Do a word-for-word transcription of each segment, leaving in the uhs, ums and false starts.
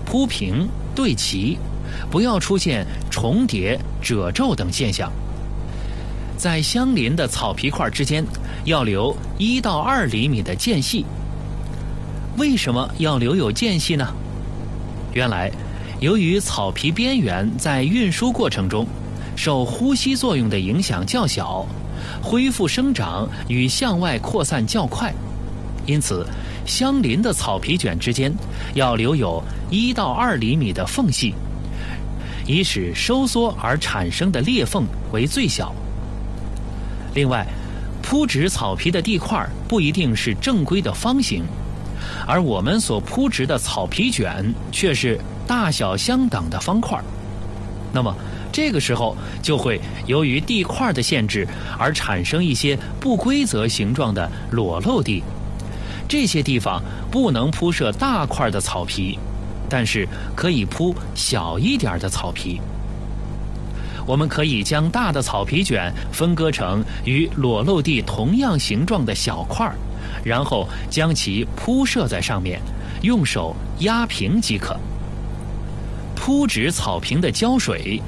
铺平、对齐，不要出现重叠、褶皱等现象。在相邻的草皮块之间要留一到二厘米的间隙。为什么要留有间隙呢？原来，由于草皮边缘在运输过程中受呼吸作用的影响较小，恢复生长与向外扩散较快，因此相邻的草皮卷之间要留有一到二厘米的缝隙，以使收缩而产生的裂缝为最小。另外，铺植草皮的地块不一定是正规的方形，而我们所铺植的草皮卷却是大小相等的方块。那么这个时候就会由于地块的限制而产生一些不规则形状的裸露地，这些地方不能铺设大块的草皮，但是可以铺小一点的草皮。我们可以将大的草皮卷分割成与裸露地同样形状的小块，然后将其铺设在上面，用手压平即可。铺植草坪的浇水。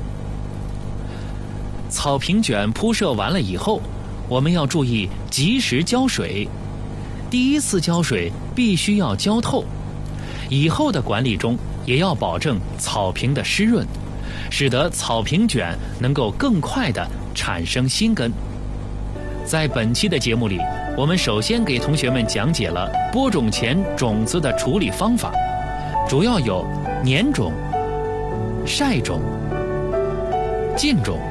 草坪卷铺设完了以后，我们要注意及时浇水。第一次浇水必须要浇透，以后的管理中也要保证草坪的湿润，使得草坪卷能够更快地产生新根。在本期的节目里，我们首先给同学们讲解了播种前种子的处理方法，主要有碾种、晒种、浸种。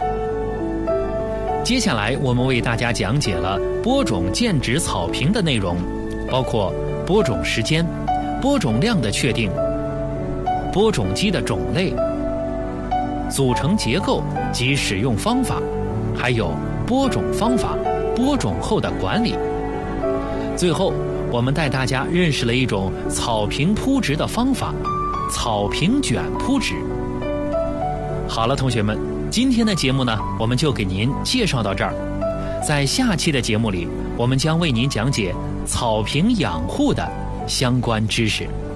接下来我们为大家讲解了播种间植草坪的内容，包括播种时间、播种量的确定、播种机的种类、组成结构及使用方法，还有播种方法、播种后的管理。最后，我们带大家认识了一种草坪铺植的方法——草坪卷铺植。好了，同学们，今天的节目呢，我们就给您介绍到这儿。在下期的节目里，我们将为您讲解草坪养护的相关知识。